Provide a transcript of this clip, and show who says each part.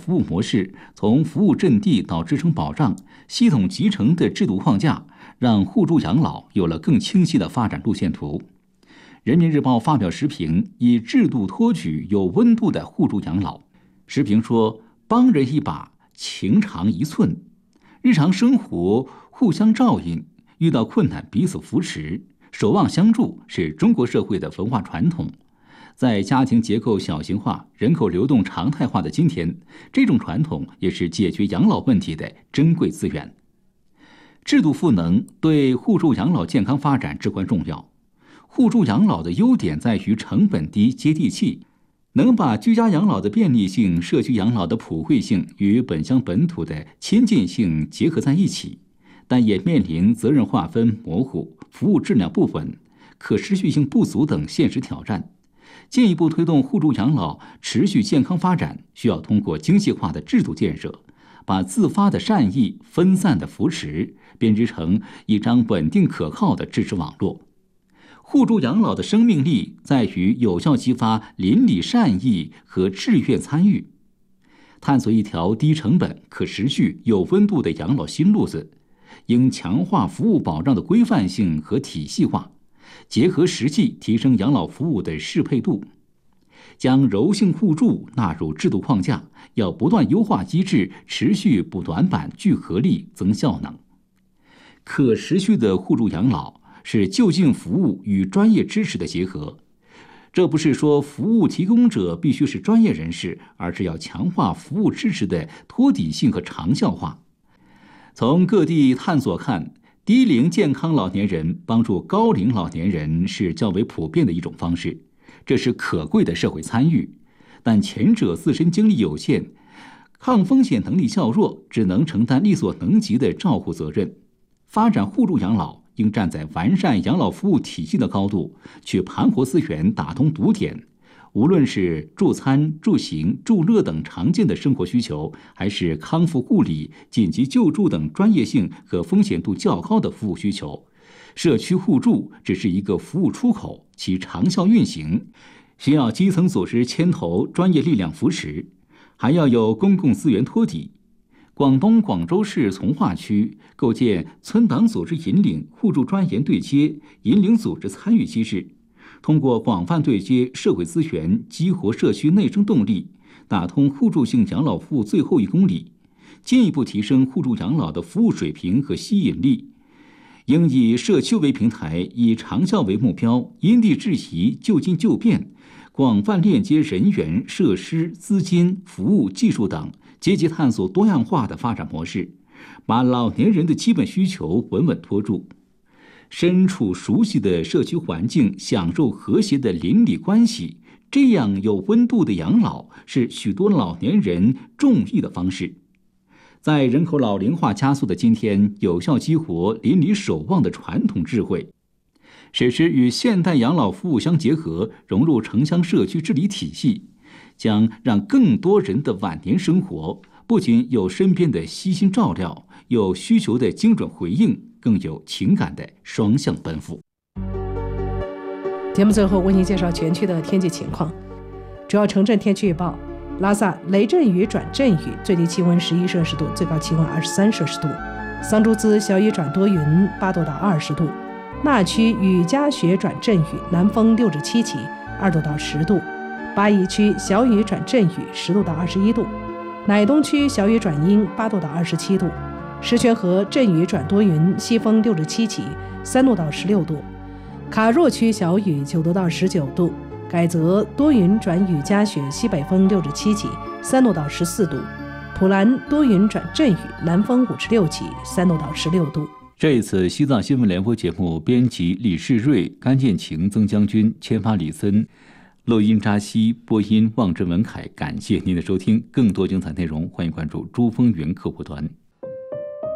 Speaker 1: 服务模式，从服务阵地到支撑保障，系统集成的制度框架，让互助养老有了更清晰的发展路线图。人民日报发表时评，以制度托举有温度的互助养老。时评说，帮人一把，情长一寸，日常生活互相照应，遇到困难彼此扶持，守望相助是中国社会的文化传统。在家庭结构小型化、人口流动常态化的今天，这种传统也是解决养老问题的珍贵资源。制度赋能对互助养老健康发展至关重要。互助养老的优点在于成本低、接地气，能把居家养老的便利性、社区养老的普惠性与本乡本土的亲近性结合在一起，但也面临责任划分模糊、服务质量不稳、可持续性不足等现实挑战。进一步推动互助养老持续健康发展，需要通过精细化的制度建设，把自发的善意、分散的扶持编织成一张稳定可靠的支持网络。互助养老的生命力在于有效激发邻里善意和志愿参与，探索一条低成本、可持续、有温度的养老新路子。应强化服务保障的规范性和体系化，结合实际提升养老服务的适配度。将柔性互助纳入制度框架，要不断优化机制，持续补短板、聚合力、增效能。可持续的互助养老是就近服务与专业知识的结合。这不是说服务提供者必须是专业人士，而是要强化服务支持的托底性和长效化。从各地探索看，低龄健康老年人帮助高龄老年人是较为普遍的一种方式，这是可贵的社会参与。但前者自身精力有限，抗风险能力较弱，只能承担力所能及的照护责任。发展互助养老应站在完善养老服务体系的高度，去盘活资源，打通堵点。无论是住餐、住行、住乐等常见的生活需求，还是康复护理、紧急救助等专业性和风险度较高的服务需求，社区互助只是一个服务出口，其长效运行需要基层组织牵头、专业力量扶持，还要有公共资源托底。广东广州市从化区构建村党组织引领、互助专员对接、引领组织参与机制，通过广泛对接社会资源，激活社区内生动力，打通互助性养老服务最后1公里，进一步提升互助养老的服务水平和吸引力。应以社区为平台，以长效为目标，因地制宜、就近就变，广泛链接人员、设施、资金、服务、技术等，积极探索多样化的发展模式，把老年人的基本需求稳稳托住。身处熟悉的社区环境，享受和谐的邻里关系，这样有温度的养老是许多老年人中意的方式。在人口老龄化加速的今天，有效激活邻里守望的传统智慧，使之与现代养老服务相结合，融入城乡社区治理体系，将让更多人的晚年生活不仅有身边的悉心照料，有需求的精准回应，更有情感的双向奔赴。
Speaker 2: 节目最后为您介绍全区的天气情况。主要城镇天气预报：拉萨雷阵雨转阵雨，最低气温11摄氏度，最高气温23摄氏度；桑珠兹小雨转多云，8度到20度；那曲雨夹雪转阵雨，南风6至7起，2度到10度；巴宜区小雨转阵雨，10度到21度；乃东区小雨转阴，8度到27度；石泉河阵雨转多云，西风6至7起，3度到16度；卡若区小雨9度到19度；改则多云转雨夹雪，西北风6至7起，3度到14度；普兰多云转阵雨，南风5至6起，3度到16度。
Speaker 1: 这一次西藏新闻联播节目编辑李世瑞、甘建晴、曾将军、签发李森，录音扎西，播音望真文凯。感谢您的收听，更多精彩内容欢迎关注珠峰云客户端。